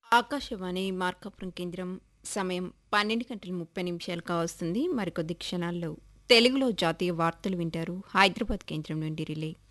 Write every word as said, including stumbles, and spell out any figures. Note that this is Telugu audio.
ఆకాశవాణి మార్కాపురం కేంద్రం సమయం పన్నెండు గంటల ముప్పై నిమిషాలు కావస్తుంది. మరికొద్ది క్షణాల్లో తెలుగులో జాతీయ వార్తలు వింటారు. హైదరాబాద్ కేంద్రం నుండి రిలే.